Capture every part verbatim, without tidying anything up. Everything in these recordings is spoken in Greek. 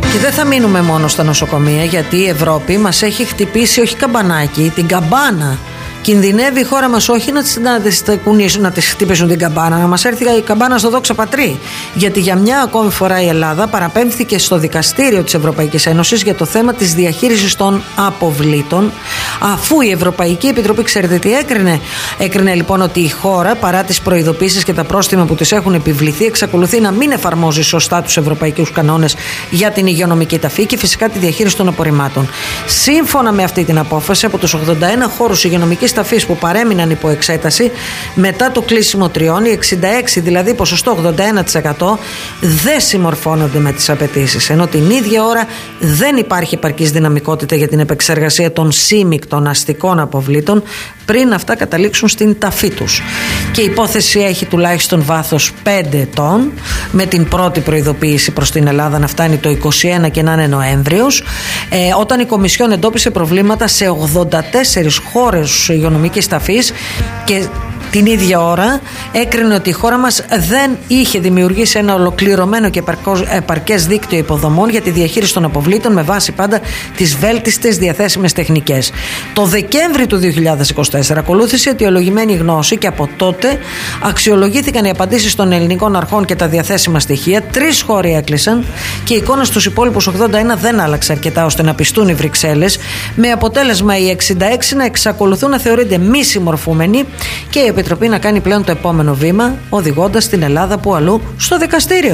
Και δεν θα μείνουμε μόνο στα νοσοκομεία, γιατί η Ευρώπη μας έχει χτυπήσει όχι καμπανάκι, την καμπάνα. Κινδυνεύει η χώρα μας όχι να τις, να τις κουνήσουν, να τις χτυπήσουν την καμπάνα, να μας έρθει η καμπάνα στο δόξα πατρί. Γιατί για μια ακόμη φορά η Ελλάδα παραπέμφθηκε στο δικαστήριο της Ευρωπαϊκής Ένωσης για το θέμα της διαχείρισης των αποβλήτων, αφού η Ευρωπαϊκή Επιτροπή, ξέρετε τι έκρινε. Έκρινε λοιπόν ότι η χώρα, παρά τις προειδοποίησεις και τα πρόστιμα που της έχουν επιβληθεί, εξακολουθεί να μην εφαρμόζει σωστά τους ευρωπαϊκούς κανόνες για την υγειονομική ταφή και φυσικά τη διαχείριση των απορριμμάτων. Σύμφωνα με αυτή την απόφαση, από τους ογδόντα ένα χώρους υγειονομικής ταφής που παρέμειναν υπό εξέταση, μετά το κλείσιμο τριών, οι εξήντα έξι, δηλαδή ποσοστό ογδόντα ένα τοις εκατό, δεν συμμορφώνονται με τις απαιτήσεις. Ενώ την ίδια ώρα δεν υπάρχει επαρκής δυναμικότητα για την επεξεργασία των σύμικτων αστικών αποβλήτων πριν αυτά καταλήξουν στην ταφή τους. Και η υπόθεση έχει τουλάχιστον βάθος πέντε ετών, με την πρώτη προειδοποίηση προς την Ελλάδα να φτάνει το είκοσι ένα και να είναι Νοέμβριος, ε, όταν η Κομισιόν εντόπισε προβλήματα σε ογδόντα τέσσερις χώρες υγειονομικής ταφής και την ίδια ώρα έκρινε ότι η χώρα μας δεν είχε δημιουργήσει ένα ολοκληρωμένο και επαρκές δίκτυο υποδομών για τη διαχείριση των αποβλήτων με βάση πάντα τις βέλτιστες διαθέσιμες τεχνικές. Το Δεκέμβρη του δύο χιλιάδες είκοσι τέσσερα ακολούθησε αιτιολογημένη γνώση και από τότε αξιολογήθηκαν οι απαντήσεις των ελληνικών αρχών και τα διαθέσιμα στοιχεία. Τρεις χώροι έκλεισαν και οι εικόνες στους υπόλοιπους ογδόντα ένα δεν άλλαξε αρκετά ώστε να πιστούν οι Βρυξέλλες, με αποτέλεσμα οι εξήντα έξι να εξακολουθούν να θεωρείται μη συμμορφούμενοι και η Επιτροπή να κάνει πλέον το επόμενο βήμα, οδηγώντας την Ελλάδα που αλλού στο δικαστήριο.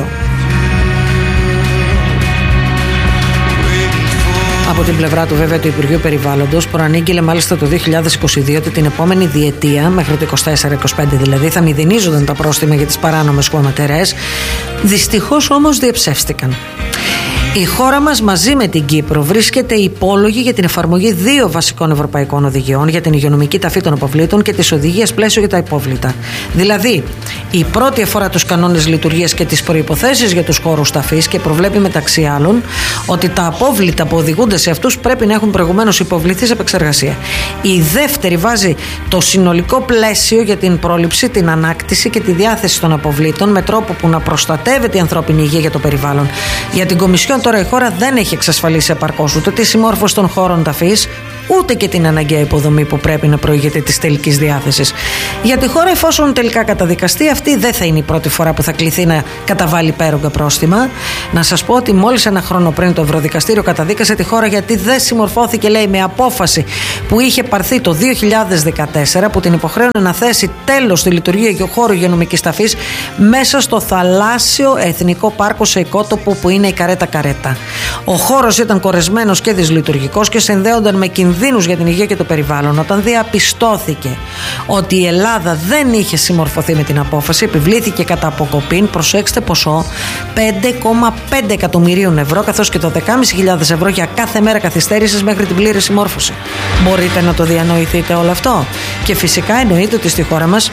Από την πλευρά του βέβαια του Υπουργείου Περιβάλλοντος προανήγγειλε μάλιστα το δύο χιλιάδες είκοσι δύο ότι την επόμενη διετία, μέχρι το είκοσι τέσσερα είκοσι πέντε δηλαδή, θα μηδενίζονταν τα πρόστιμα για τις παράνομες χωματερές. Δυστυχώς όμως διεψεύστηκαν. Η χώρα μας μαζί με την Κύπρο βρίσκεται υπόλογη για την εφαρμογή δύο βασικών ευρωπαϊκών οδηγιών για την υγειονομική ταφή των αποβλήτων και της οδηγίας πλαίσιο για τα υπόβλητα. Δηλαδή, η πρώτη αφορά τους κανόνες λειτουργίας και τις προϋποθέσεις για τους χώρους ταφής και προβλέπει μεταξύ άλλων ότι τα απόβλητα που οδηγούνται σε αυτούς πρέπει να έχουν προηγουμένως υποβληθεί σε επεξεργασία. Η δεύτερη βάζει το συνολικό πλαίσιο για την πρόληψη, την ανάκτηση και τη διάθεση των αποβλήτων με τρόπο που να προστατεύεται η ανθρώπινη υγεία για το περιβάλλον. Για την Κομισιόν τώρα η χώρα δεν έχει εξασφαλίσει επαρκώς ούτε τη συμμόρφωση των χώρων ταφής, ούτε και την αναγκαία υποδομή που πρέπει να προηγείται της τελικής διάθεσης. Για τη χώρα, εφόσον τελικά καταδικαστεί, αυτή δεν θα είναι η πρώτη φορά που θα κληθεί να καταβάλει υπέρογκα πρόστιμα. Να σας πω ότι μόλις ένα χρόνο πριν το Ευρωδικαστήριο καταδίκασε τη χώρα γιατί δεν συμμορφώθηκε, λέει, με απόφαση που είχε πάρθει το δύο χιλιάδες δεκατέσσερα που την υποχρέωνε να θέσει τέλος στη λειτουργία για χώρο υγειονομικής ταφής μέσα στο θαλάσσιο εθνικό πάρκο σε οικότοπο που είναι η Καρέτα Καρέτα. Ο χώρος ήταν κορεσμένος και δυσλειτουργικός και συνδέονταν με κινδύνους για την υγεία και το περιβάλλον. Όταν διαπιστώθηκε ότι η Ελλάδα δεν είχε συμμορφωθεί με την απόφαση, επιβλήθηκε κατά αποκοπήν, προσέξτε ποσό, πέντε κόμμα πέντε εκατομμυρίων ευρώ, καθώς και το δεκάμισι χιλιάδες ευρώ για κάθε μέρα καθυστέρησης μέχρι την πλήρη συμμόρφωση. Μπορείτε να το διανοηθείτε όλο αυτό? Και φυσικά εννοείται ότι στη χώρα μας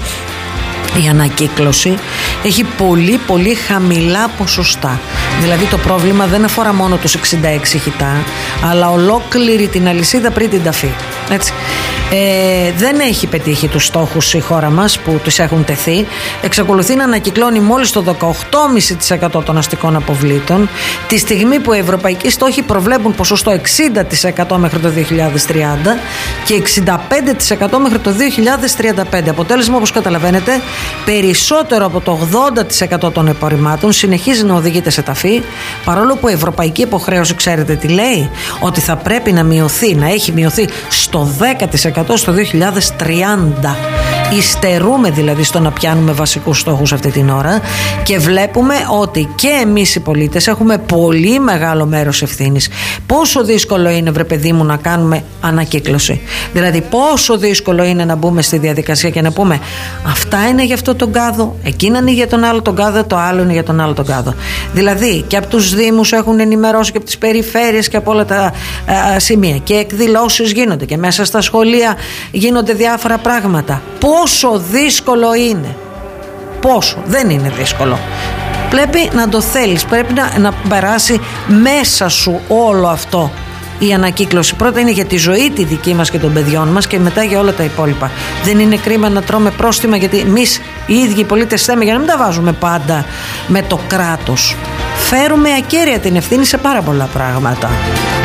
η ανακύκλωση έχει πολύ πολύ χαμηλά ποσοστά. Δηλαδή το πρόβλημα δεν αφορά μόνο τους εξήντα έξι χιτά, αλλά ολόκληρη την αλυσίδα πριν την ταφή. Έτσι. Ε, δεν έχει πετύχει τους στόχους η χώρα μας που τους έχουν τεθεί. Εξακολουθεί να ανακυκλώνει μόλις το δεκαοκτώ κόμμα πέντε τοις εκατό των αστικών αποβλήτων, τη στιγμή που οι ευρωπαϊκοί στόχοι προβλέπουν ποσοστό εξήντα τοις εκατό μέχρι το δύο χιλιάδες τριάντα και εξήντα πέντε τοις εκατό μέχρι το δύο χιλιάδες τριάντα πέντε. Αποτέλεσμα, όπως καταλαβαίνετε, περισσότερο από το ογδόντα τοις εκατό των απορριμμάτων συνεχίζει να οδηγείται σε ταφή, παρόλο που η ευρωπαϊκή υποχρέωση, ξέρετε τι λέει? Ότι θα πρέπει να μειωθεί, να έχει μειωθεί στο δέκα τοις εκατό στο δύο χιλιάδες τριάντα. Υστερούμε δηλαδή στο να πιάνουμε βασικούς στόχους αυτή την ώρα και βλέπουμε ότι και εμείς οι πολίτες έχουμε πολύ μεγάλο μέρος ευθύνης. Πόσο δύσκολο είναι, βρε παιδί μου, να κάνουμε ανακύκλωση? Δηλαδή πόσο δύσκολο είναι να μπούμε στη διαδικασία και να πούμε αυτά είναι για αυτό τον κάδο, εκείνα είναι για τον άλλο τον κάδο, το άλλο είναι για τον άλλο τον κάδο. Δηλαδή και από τους Δήμους έχουν ενημερώσει και από τις περιφέρειες και από όλα τα α, σημεία και εκδηλώσεις γίνονται και μέσα στα σχολεία γίνονται διάφορα πράγματα. Πόσο δύσκολο είναι? Πόσο? Δεν είναι δύσκολο. Πρέπει να το θέλεις, πρέπει να, να περάσει μέσα σου όλο αυτό η ανακύκλωση. Πρώτα είναι για τη ζωή τη δική μας και των παιδιών μας και μετά για όλα τα υπόλοιπα. Δεν είναι κρίμα να τρώμε πρόστιμα, γιατί εμείς οι ίδιοι οι πολίτες θέμε, για να μην τα βάζουμε πάντα με το κράτος. Φέρουμε ακέραια την ευθύνη σε πάρα πολλά πράγματα.